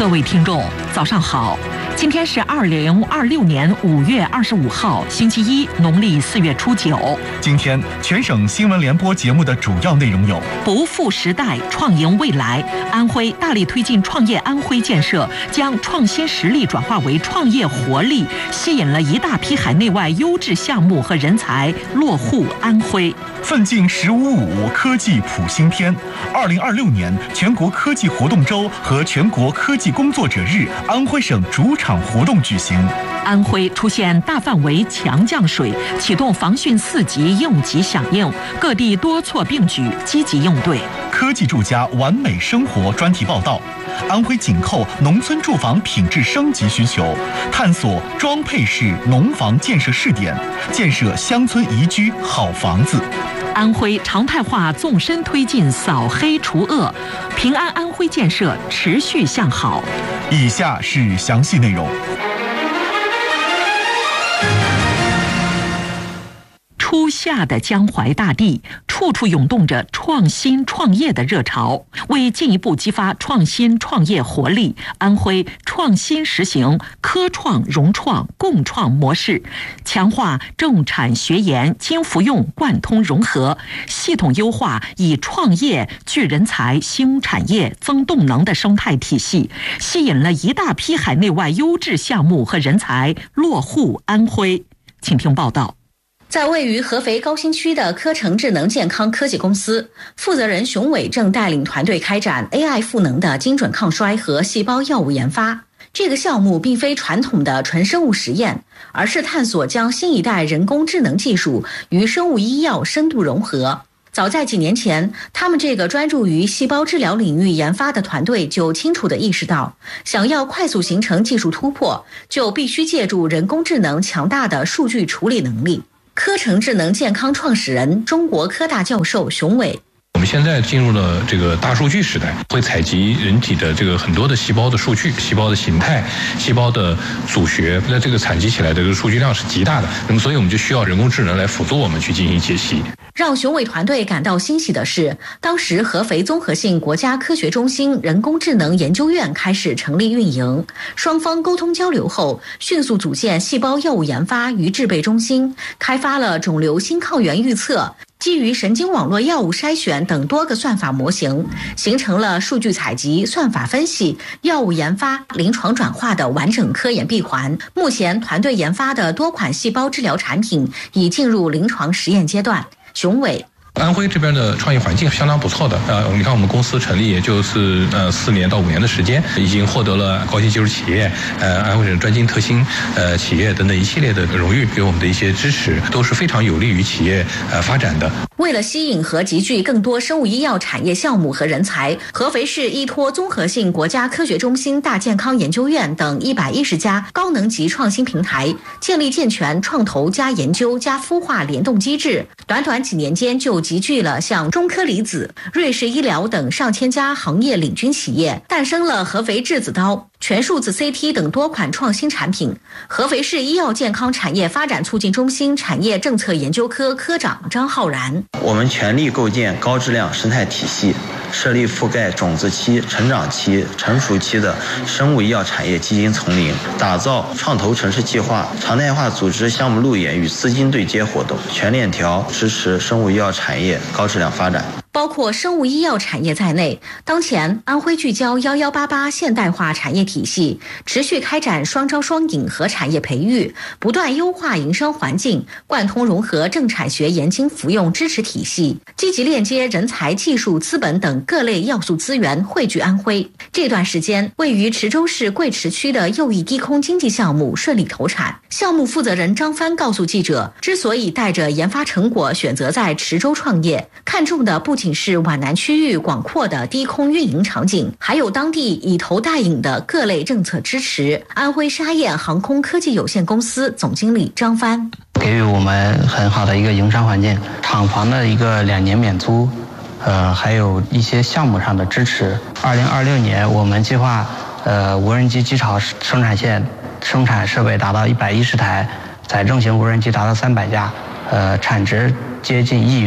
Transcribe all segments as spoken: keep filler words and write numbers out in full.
各位听众，早上好！今天是二零二六年五月二十五号，星期一，农历四月初九。 今天全省新闻联播节目的主要内容有： 不负时代，创赢未来。安徽大力推进创业安徽建设，将创新实力转化为创业活力，吸引了一大批海内外优质项目和人才落户安徽。 奋进“十五五”科技普新篇，二零二六年全国科技活动周和全国科技工作者日，安徽省主场活动举行。 安徽出现大范围强降水，启动防汛四级应急响应，各地多措并举，积极应对。 科技住家完美生活专题报道。安徽紧扣农村住房品质升级需求，探索装配式农房建设试点，建设乡村宜居好房子。 安徽常态化纵深推进扫黑除恶，平安安徽建设持续向好。 以下是详细内容。 初夏的江淮大地，处处涌动着创新创业的热潮。为进一步激发创新创业活力，安徽创新实行科创融创共创模式，强化重产学研精服用贯通融合，系统优化以创业聚人才、兴产业、增动能的生态体系，吸引了一大批海内外优质项目和人才落户安徽。请听报道。 在位于合肥高新区的科成智能健康科技公司，负责人熊伟正带领团队开展 A I 赋能的精准抗衰和细胞药物研发。这个项目并非传统的纯生物实验，而是探索将新一代人工智能技术与生物医药深度融合。早在几年前，他们这个专注于细胞治疗领域研发的团队就清楚地意识到，想要快速形成技术突破，就必须借助人工智能强大的数据处理能力。科成智能健康创始人、中国科大教授熊伟。 我们现在进入了这个大数据时代，会采集人体的这个很多的细胞的数据、细胞的形态、细胞的组学，那这个采集起来的这个数据量是极大的。那么，所以我们就需要人工智能来辅助我们去进行解析。 让熊伟团队感到欣喜的是，当时合肥综合性国家科学中心人工智能研究院开始成立运营，双方沟通交流后，迅速组建细胞药物研发与制备中心，开发了肿瘤新抗原预测、基于神经网络药物筛选等多个算法模型，形成了数据采集、算法分析、药物研发、临床转化的完整科研闭环。目前，团队研发的多款细胞治疗产品已进入临床实验阶段。熊伟。 安徽这边的创业环境相当不错的，呃，你看我们公司成立也就是呃四年到五年的时间，已经获得了高新技术企业、呃安徽省专精特新呃企业等等一系列的荣誉，给我们的一些支持，都是非常有利于企业呃发展的。 为了吸引和集聚更多生物医药产业项目和人才，合肥市依托综合性国家科学中心大健康研究院等一百一十家高能级创新平台，建立健全创投加研究加孵化联动机制，短短几年间就集聚了像中科离子、瑞士医疗等上千家行业领军企业，诞生了合肥质子刀、全数字 C T 等多款创新产品。合肥市医药健康产业发展促进中心产业政策研究科科长张浩然。 我们全力构建高质量生态体系，设立覆盖种子期、成长期、成熟期的生物医药产业基金丛林，打造创投城市计划，常态化组织项目路演与资金对接活动，全链条支持生物医药产业高质量发展。 包括生物医药产业在内，当前安徽聚焦一一八八现代化产业体系，持续开展双招双引和产业培育，不断优化营商环境，贯通融合正产学研精服用支持体系，积极链接人才、技术、资本等各类要素资源汇聚安徽。这段时间，位于池州市贵池区的右翼低空经济项目顺利投产。项目负责人张帆告诉记者，之所以带着研发成果选择在池州创业，看重的不仅是皖南区域广阔的低空运营场景，还有当地以头带引的各类政策支持。安徽沙燕航空科技有限公司总经理张帆。 给予我们很好的一个营商环境，厂房的一个两年免租，呃，还有一些项目上的支持。二零二六年，我们计划，呃，无人机机巢生产线生产设备达到一百一十台，载重型无人机达到三百架，呃，产值接近亿元。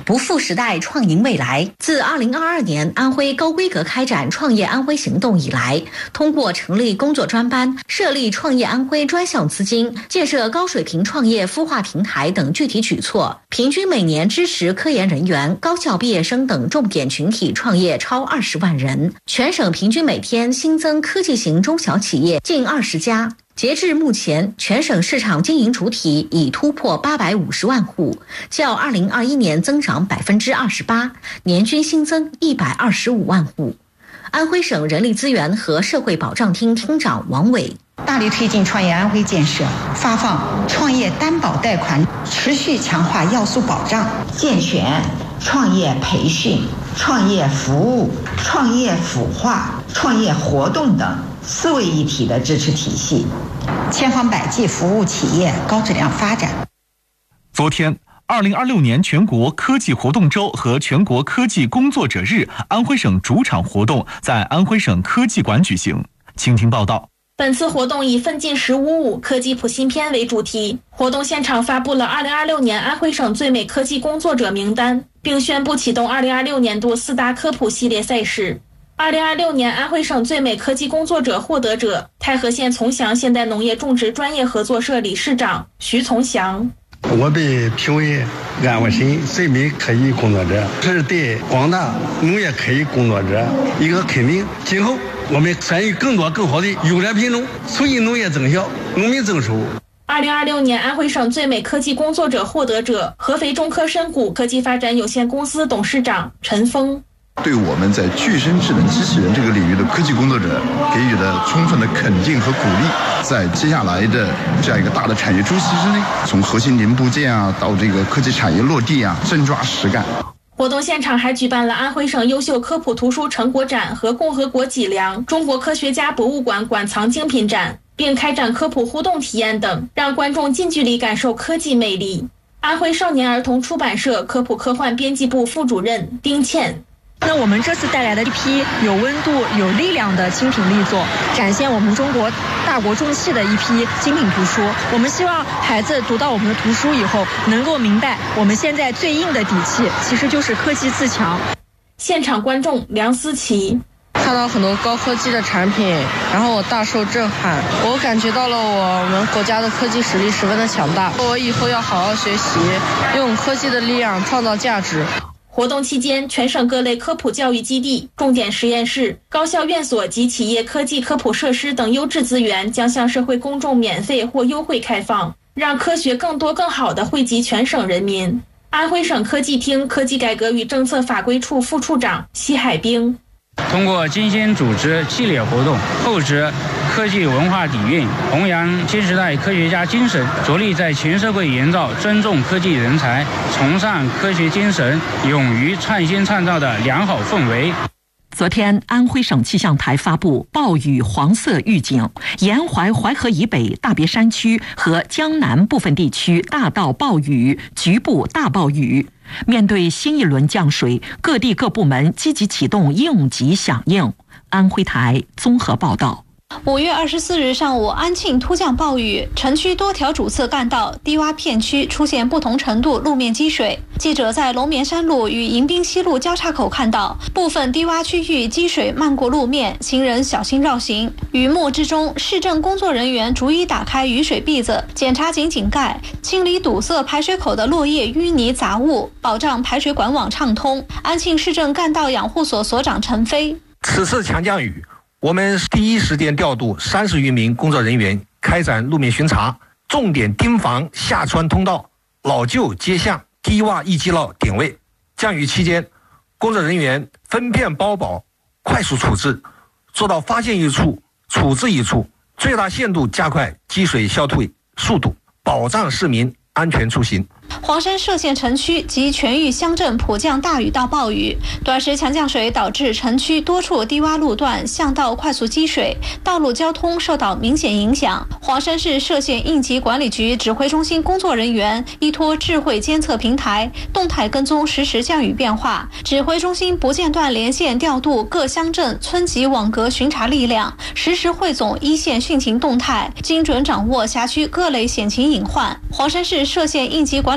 不负时代，创赢未来。自二零二二年安徽高规格开展创业安徽行动以来，通过成立工作专班、设立创业安徽专项资金、建设高水平创业孵化平台等具体举措，平均每年支持科研人员、高校毕业生等重点群体创业超二十万人，全省平均每天新增科技型中小企业近二十家。截至目前，全省市场经营主体已突破八百五十万户，较二零二一年增长百分之二十八，年均新增一百二十五万户。安徽省人力资源和社会保障厅厅长王伟。 大力推进创业安徽建设，发放创业担保贷款，持续强化要素保障，健全创业培训、创业服务、创业孵化、创业活动等四位一体的支持体系，千方百计服务企业高质量发展。 昨天二零二六年全国科技活动周和全国科技工作者日安徽省主场活动在安徽省科技馆举行。请听报道。 本次活动以奋进十五五科技普新篇为主题，活动现场发布了二零二六年安徽省最美科技工作者名单，并宣布启动二零二六年度四大科普系列赛事。二零二六年安徽省最美科技工作者获得者，太和县从祥现代农业种植专业合作社理事长徐从祥。 我被评为安徽省最美科技工作者，是对广大农业科技工作者一个肯定。今后我们参与更多更好的优良品种，促进农业增效，农民增收。 二零二六年安徽省最美科技工作者获得者，合肥中科深谷科技发展有限公司董事长陈峰。 对我们在具身智能机器人这个领域的科技工作者给予了充分的肯定和鼓励，在接下来的这样一个大的产业周期之内，从核心零部件啊到这个科技产业落地啊，真抓实干。 活动现场还举办了安徽省优秀科普图书成果展和共和国脊梁中国科学家博物馆馆藏精品展，并开展科普互动体验等，让观众近距离感受科技魅力。安徽少年儿童出版社科普科幻编辑部副主任丁倩。 那我们这次带来的一批有温度、有力量的精品力作，展现我们中国大国重器的一批精品图书。我们希望孩子读到我们的图书以后，能够明白我们现在最硬的底气其实就是科技自强。 现场观众梁思琪。 看到很多高科技的产品，然后我大受震撼，我感觉到了我们国家的科技实力十分的强大。我以后要好好学习，用科技的力量创造价值。 活动期间，全省各类科普教育基地、重点实验室、高校院所及企业科技科普设施等优质资源将向社会公众免费或优惠开放，让科学更多更好地惠及全省人民。安徽省科技厅科技改革与政策法规处副处长奚海兵。 通过精心组织系列活动，厚植科技文化底蕴，弘扬新时代科学家精神，着力在全社会营造尊重科技人才、崇尚科学精神、勇于创新创造的良好氛围。 昨天，安徽省气象台发布暴雨黄色预警，沿淮淮河以北大别山区和江南部分地区大到暴雨，局部大暴雨。面对新一轮降水，各地各部门积极启动应急响应。安徽台综合报道。 五月二十四日上午，安庆突降暴雨，城区多条主次干道、低洼片区出现不同程度路面积水。记者在龙棉山路与迎宾西路交叉口看到，部分低洼区域积水漫过路面，行人小心绕行。雨幕之中，市政工作人员逐一打开雨水篦子，检查井井盖，清理堵塞排水口的落叶、淤泥杂物，保障排水管网畅通。安庆市政干道养护所所长陈飞： 此次强降雨，我们第一时间调度三十余名工作人员开展路面巡查，重点盯防下穿通道、老旧街巷、低洼易积涝点位。降雨期间，工作人员分片包保，快速处置，做到发现一处处置一处，最大限度加快积水消退速度，保障市民安全出行。 黄山歙县城区及全域乡镇普降大雨到暴雨，短时强降水导致城区多处低洼路段巷道快速积水，道路交通受到明显影响。黄山市歙县应急管理局指挥中心工作人员依托智慧监测平台，动态跟踪实时降雨变化。指挥中心不间断连线调度各乡镇村级网格巡查力量，实时汇总一线汛情动态，精准掌握辖区各类险情隐患。黄山市歙县应急管理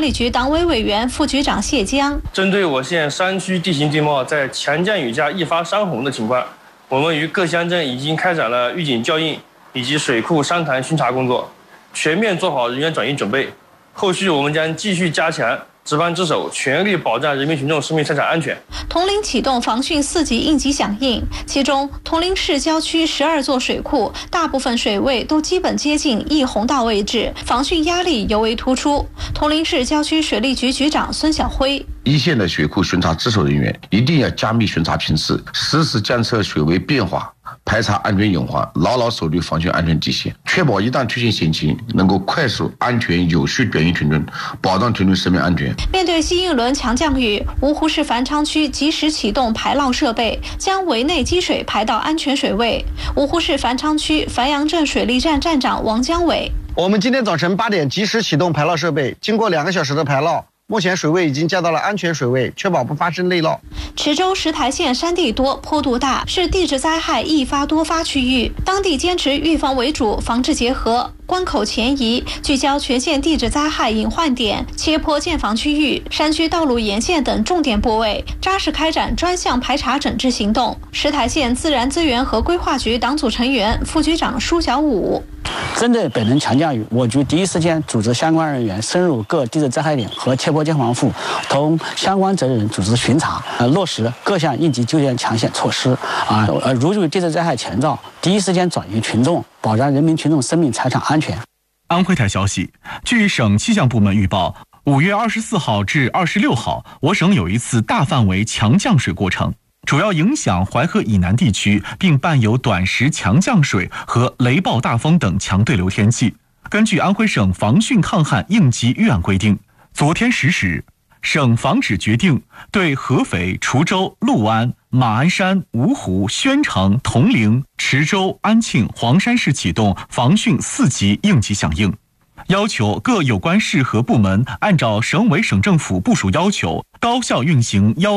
管理局党委委员、副局长谢江。 针对我县山区地形地貌在强降雨加易发山洪的情况，我们与各乡镇已经开展了预警校应以及水库商潭巡查工作，全面做好人员转移准备。后续我们将继续加强值班值守，全力保障人民群众生命财产安全。 铜陵启动防汛四级应急响应，其中铜陵市郊区十二座水库，大部分水位都基本接近溢洪道位置，防汛压力尤为突出。铜陵市郊区水利局局长孙晓辉： 一线的水库巡查值守人员一定要加密巡查频次，实时监测水位变化，排查安全隐患，牢牢守住防汛安全底线，确保一旦出现险情，能够快速、安全、有序转移群众，保障群众生命安全。 面对新一轮强降雨，芜湖市繁昌区及时启动排涝设备，将围内积水排到安全水位。芜湖市繁昌区繁阳镇水利站站长王江伟： 我们今天早晨八点及时启动排涝设备，经过两个小时的排涝，目前水位已经降到了安全水位，确保不发生内涝。 池州石台县山地多、坡度大，是地质灾害易发多发区域，当地坚持预防为主，防治结合。关口前移，聚焦全县地质灾害隐患点、切坡建房区域、山区道路沿线等重点部位，扎实开展专项排查整治行动。石台县自然资源和规划局党组成员、副局长舒小武： 针对本轮强降雨，我局第一时间组织相关人员深入各地质灾害点和切坡建房户，同相关责任人组织巡查，呃，落实各项应急救援抢险措施。啊，呃，如遇地质灾害前兆，第一时间转移群众，保障人民群众生命财产安全。 安徽台消息，据省气象部门预报，五月二十四号至二十六号，我省有一次大范围强降水过程，主要影响淮河以南地区，并伴有短时强降水和雷暴大风等强对流天气。根据安徽省防汛抗旱应急预案规定，昨天十时，省防指决定对合肥、滁州、六安、马鞍山、芜湖、宣城、铜陵、池州、安庆、黄山市启动防汛四级应急响应，要求各有关市和部门按照省委省政府部署要求，高效运行要